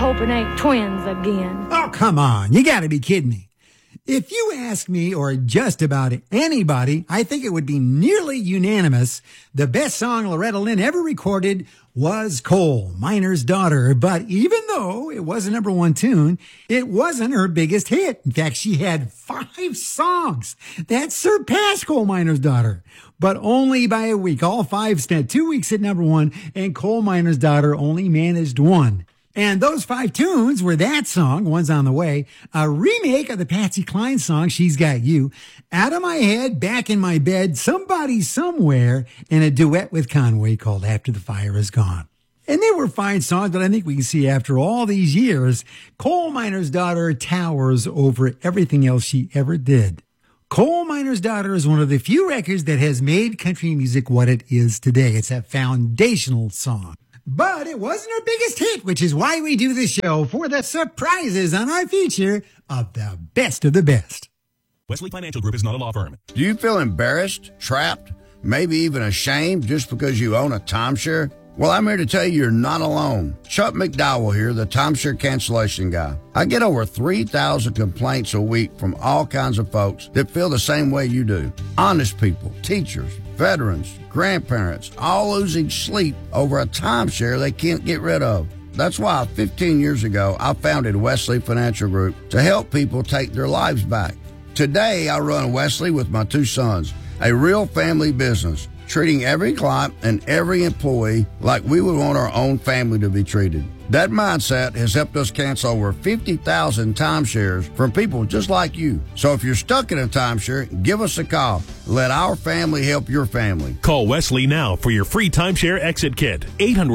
hope it ain't twins again. Oh, come on. You gotta be kidding me. If you ask me or just about anybody, I think it would be nearly unanimous. The best song Loretta Lynn ever recorded was Coal Miner's Daughter. But even though it was a number one tune, it wasn't her biggest hit. In fact, she had 5 songs that surpassed Coal Miner's Daughter, but only by a week. All 5 spent 2 weeks at number one, and Coal Miner's Daughter only managed 1. And those 5 tunes were that song, One's on the Way, a remake of the Patsy Cline song, She's Got You, Out of My Head, Back in My Bed, Somebody Somewhere, and a duet with Conway called After the Fire Is Gone. And they were fine songs, but I think we can see after all these years, Coal Miner's Daughter towers over everything else she ever did. Coal Miner's Daughter is one of the few records that has made country music what it is today. It's a foundational song. But it wasn't her biggest hit, which is why we do this show for the surprises on our feature of the best of the best. Wesley Financial Group is not a law firm. Do you feel embarrassed, trapped, maybe even ashamed just because you own a timeshare? Well, I'm here to tell you you're not alone. Chuck McDowell here, the timeshare cancellation guy. I get over 3,000 complaints a week from all kinds of folks that feel the same way you do. Honest people, teachers, veterans, grandparents, all losing sleep over a timeshare they can't get rid of. That's why 15 years ago, I founded Wesley Financial Group to help people take their lives back. Today, I run Wesley with my 2 sons, a real family business, treating every client and every employee like we would want our own family to be treated. That mindset has helped us cancel over 50,000 timeshares from people just like you. So if you're stuck in a timeshare, give us a call. Let our family help your family. Call Wesley now for your free timeshare exit kit.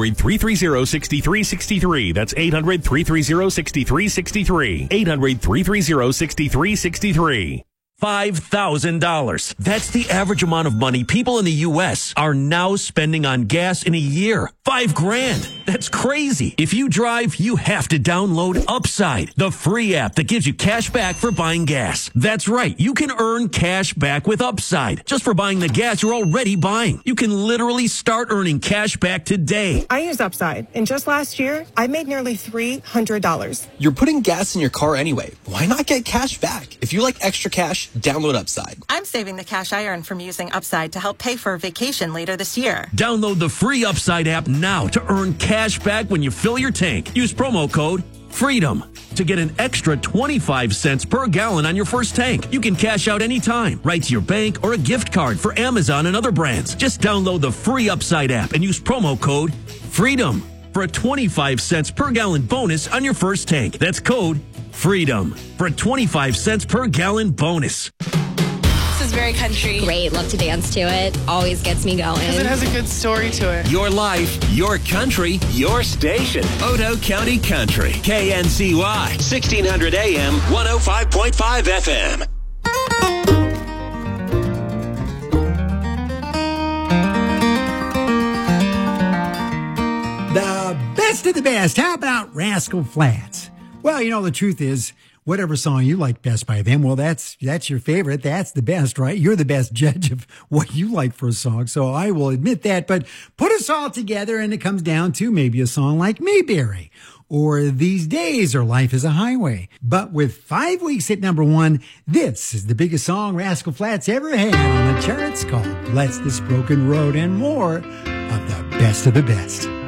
800-330-6363. That's 800-330-6363. 800-330-6363. $5,000. That's the average amount of money people in the U.S. are now spending on gas in a year. $5,000. That's crazy. If you drive, you have to download Upside, the free app that gives you cash back for buying gas. That's right. You can earn cash back with Upside just for buying the gas you're already buying. You can literally start earning cash back today. I use Upside, and just last year, I made nearly $300. You're putting gas in your car anyway. Why not get cash back? If you like extra cash, download Upside. I'm saving the cash I earn from using Upside to help pay for a vacation later this year. Download the free Upside app now to earn cash back when you fill your tank. Use promo code FREEDOM to get an extra 25 cents per gallon on your first tank. You can cash out anytime, right to your bank or a gift card for Amazon and other brands. Just download the free Upside app and use promo code FREEDOM for a 25 cents per gallon bonus on your first tank. That's code FREEDOM for a 25 cents per gallon bonus. This is very country. Great, love to dance to it. Always gets me going. Because it has a good story to it. Your life, your country, your station. Odo County Country. KNCY. 1600 AM, 105.5 FM. The best of the best. How about Rascal Flatts? Well, you know, the truth is, whatever song you like best by them, well, that's your favorite. That's the best, right? You're the best judge of what you like for a song, so I will admit that. But put us all together, and it comes down to maybe a song like Mayberry, or These Days, or Life is a Highway. But with 5 weeks at number one, this is the biggest song Rascal Flatts ever had on the charts, called Bless This Broken Road, and more of the best of the best.